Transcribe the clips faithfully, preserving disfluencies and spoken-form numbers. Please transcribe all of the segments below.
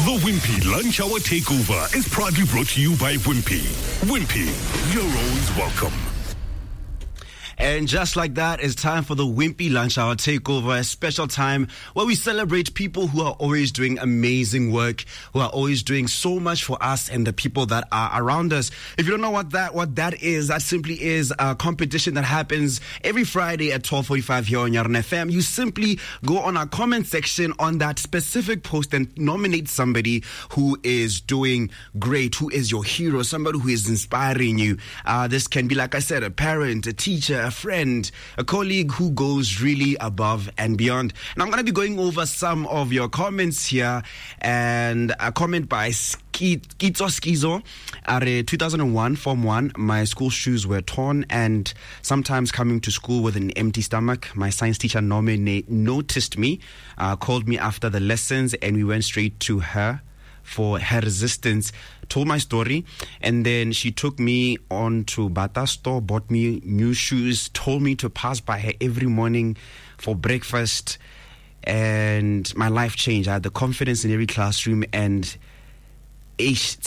The Wimpy Lunch Hour Takeover is proudly brought to you by Wimpy. Wimpy, you're always welcome. And just like that, it's time for the Wimpy Lunch Hour Takeover, a special time where we celebrate people who are always doing amazing work, who are always doing so much for us and the people that are around us. If you don't know what that what that is, that simply is a competition that happens every Friday at twelve forty-five here on Yarn F M. You simply go on our comment section on that specific post and nominate somebody who is doing great, who is your hero, somebody who is inspiring you. Uh, this can be, like I said, a parent, a teacher, a friend, a colleague who goes really above and beyond. And I'm going to be going over some of your comments here. And a comment by Kitso Skizo. Are two thousand one, Form one, my school shoes were torn, and sometimes coming to school with an empty stomach. My science teacher Norman noticed me, uh, called me after the lessons, and we went straight to her for her resistance, told my story, and then she took me on to Bata store, bought me new shoes, told me to pass by her every morning for breakfast, and my life changed. I had the confidence in every classroom, and thank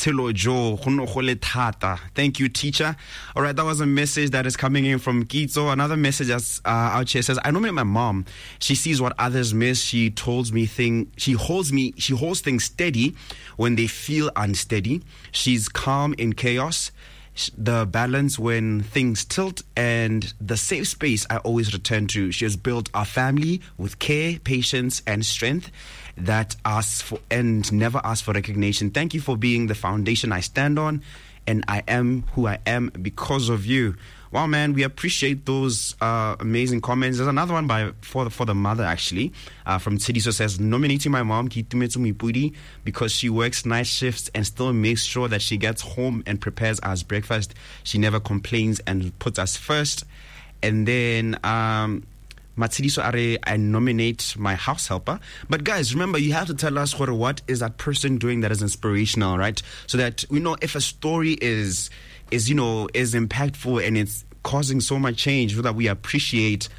you, teacher. All right, that was a message that is coming in from Kitso. Another message that's uh, out here says, I nominate my mom. She sees what others miss. She tells me thing. She holds me. She holds things steady when they feel unsteady. She's calm in chaos, the balance when things tilt, and the safe space I always return to. She has built our family with care, patience, and strength that asks for and never asks for recognition. Thank you for being the foundation I stand on, and I am who I am because of you. Wow, man, we appreciate those uh, amazing comments. There's another one by for the, for the mother, actually, uh, from Tsidiso says, nominating my mom, Kitumetsu Mipudi, because she works night shifts and still makes sure that she gets home and prepares us breakfast. She never complains and puts us first. And then um, Matsidiso Are, I nominate my house helper. But guys, remember, you have to tell us what, what is that person doing that is inspirational, right? So that we know if a story is is, you know, is impactful and it's causing so much change, so that we appreciate.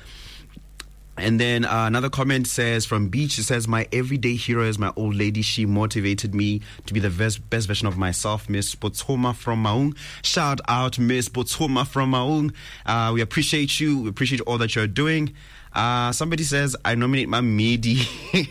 And then uh, another comment says from Beach, it says, my everyday hero is my old lady. She motivated me to be the best, best version of myself, Miss Botsoma from Maung. Shout out, Miss Botsoma from Maung. Uh, we appreciate you. We appreciate all that you're doing. Uh, somebody says, I nominate my Midi.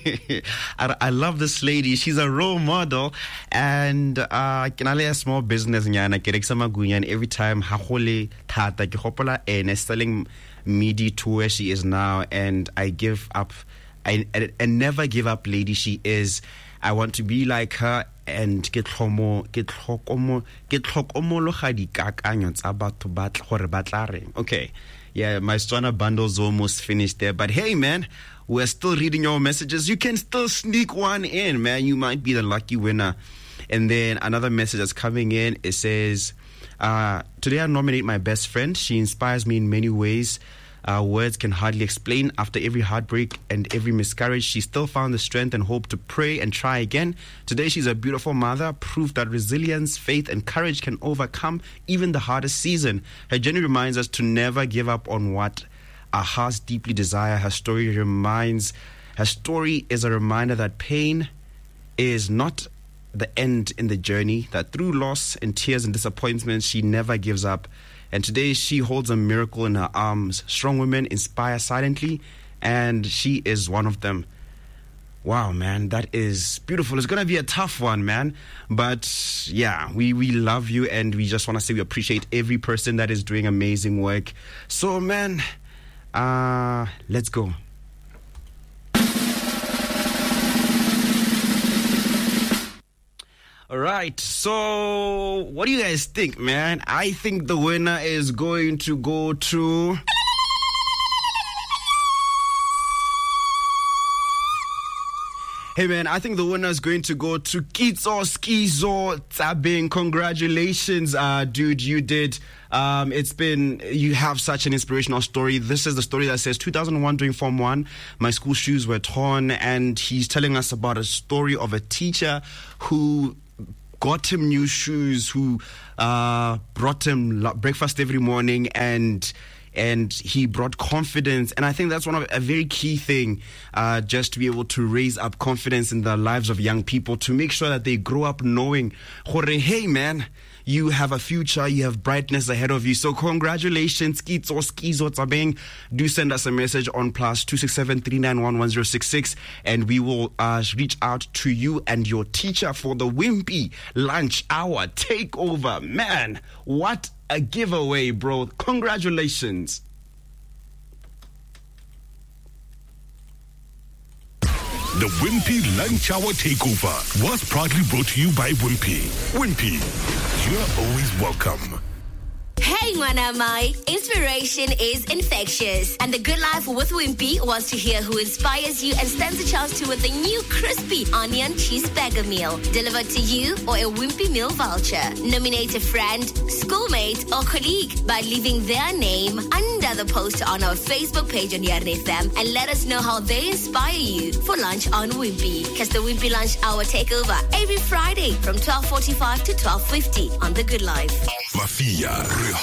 I, I love this lady. She's a role model. And I can only a small business. And every time, Hahole Tata, Kihopola, and selling Midi to where she is now. And I give up. I, I, I never give up, lady. She is. I want to be like her. And get homo, get homo, get homo lohadi kakanyo tsa batho ba gore ba tla reng. Okay. Yeah, my Stwana bundle's almost finished there. But hey, man, we're still reading your messages. You can still sneak one in, man. You might be the lucky winner. And then another message that's coming in, it says, uh, today I nominate my best friend. She inspires me in many ways. Uh, words can hardly explain. After every heartbreak and every miscarriage, she still found the strength and hope to pray and try again. Today, she's a beautiful mother, proof that resilience, faith, and courage can overcome even the hardest season. Her journey reminds us to never give up on what our hearts deeply desire. Her story reminds, her story is a reminder that pain is not the end in the journey, that through loss and tears and disappointments, she never gives up. And today she holds a miracle in her arms. Strong women inspire silently, and she is one of them. Wow, man, that is beautiful. It's going to be a tough one, man. But yeah, we, we love you, and we just want to say we appreciate every person that is doing amazing work. So, man, uh, let's go. All right, so what do you guys think, man? I think the winner is going to go to... Hey, man, I think the winner is going to go to Kitso Skizo Tabing. Congratulations, uh, dude, you did. Um, it's been, you have such an inspirational story. This is the story that says two thousand one during Form one, my school shoes were torn, and he's telling us about a story of a teacher who got him new shoes, who uh, brought him breakfast every morning, and and he brought confidence. And I think that's one of a very key thing, uh, just to be able to raise up confidence in the lives of young people, to make sure that they grow up knowing, hey man, you have a future, you have brightness ahead of you. So congratulations, Kitso Skizo Tabeng. Do send us a message on plus two six seven three nine one one zero six six, and we will uh, reach out to you and your teacher for the Wimpy Lunch Hour Takeover. Man, what a giveaway, bro. Congratulations. The Wimpy Lunch Hour Takeover was proudly brought to you by Wimpy. Wimpy, you're always welcome. Hey, Manamai. Inspiration is infectious. And the good life with Wimpy was to hear who inspires you and stands a chance to win the new crispy onion cheeseburger meal delivered to you, or a Wimpy meal voucher. Nominate a friend, schoolmate, or colleague by leaving their name under the post on our Facebook page on Yarn F M and let us know how they inspire you for lunch on Wimpy. Catch the Wimpy Lunch Hour Takeover every Friday from twelve forty-five to twelve fifty on The Good Life. Mafia. The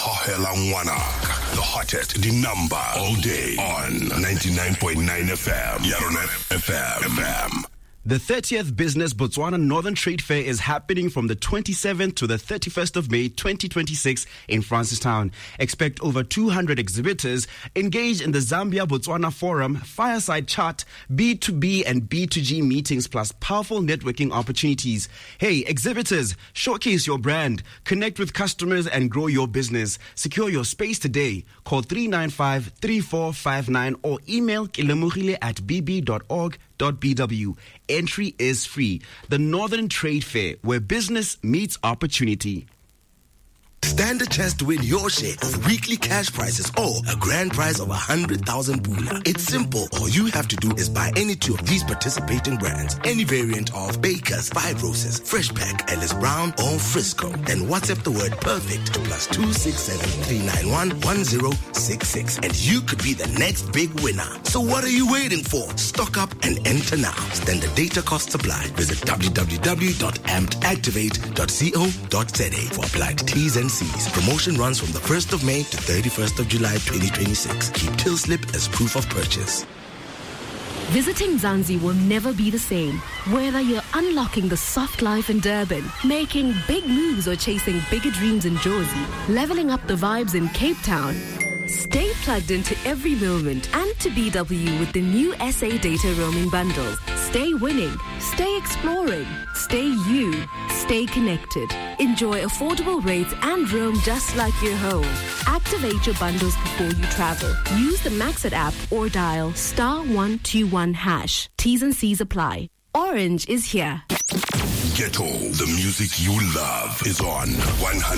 hottest, the number all day on ninety-nine point nine F M. Yarn F M. The thirtieth Business Botswana Northern Trade Fair is happening from the twenty-seventh to the thirty-first of May twenty twenty-six in Francistown. Expect over two hundred exhibitors engaged in the Zambia-Botswana Forum, fireside chat, B two B and B two G meetings, plus powerful networking opportunities. Hey, exhibitors, showcase your brand, connect with customers and grow your business. Secure your space today. Call three nine five, three four five nine or email kilemugile at b b dot org dot b w. Entry is free. The Northern Trade Fair, where business meets opportunity. Stand a chance to win your share of weekly cash prizes or a grand prize of one hundred thousand Pula. It's simple. All you have to do is buy any two of these participating brands, any variant of Baker's, Five Roses, Fresh Pack, Ellis Brown, or Frisco. Then WhatsApp the word perfect to plus two six seven three nine one one zero six six, and you could be the next big winner. So what are you waiting for? Stock up and enter now. Standard data costs apply. Visit w w w dot amped activate dot co dot z a for applied T's and C's. Promotion runs from the first of May to thirty-first of July twenty twenty-six. Keep till slip as proof of purchase. Visiting Zanzi will never be the same. Whether you're unlocking the soft life in Durban, making big moves, or chasing bigger dreams in Jersey, leveling up the vibes in Cape Town, stay plugged into every moment and to B W with the new S A data roaming bundles. Stay winning, stay exploring, stay you, stay connected. Enjoy affordable rates and roam just like you're home. Activate your bundles before you travel. Use the Maxit app or dial star one two one hash. T's and C's apply. Orange is here. Ghetto, the music you love is on one hundred.